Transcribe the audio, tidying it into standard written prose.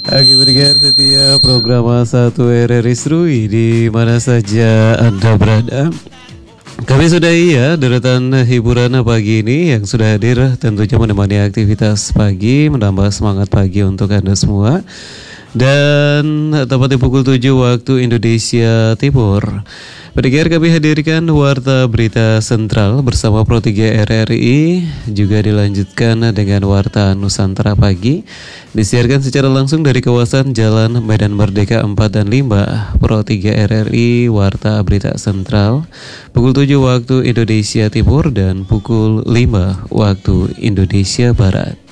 Oke, pendengar setia program satu RRI Serui di mana saja Anda berada. Kami sudahi ya deretan hiburan pagi ini yang sudah hadir tentunya menemani aktivitas pagi, menambah semangat pagi untuk Anda semua. Dan tepat di pukul 7 waktu Indonesia Timur, pendengar kami hadirkan Warta Berita Sentral bersama Pro 3 RRI. Juga dilanjutkan dengan Warta Nusantara Pagi, disiarkan secara langsung dari kawasan Jalan Medan Merdeka 4 dan 5. Pro 3 RRI Warta Berita Sentral pukul 7 waktu Indonesia Timur dan pukul 5 waktu Indonesia Barat.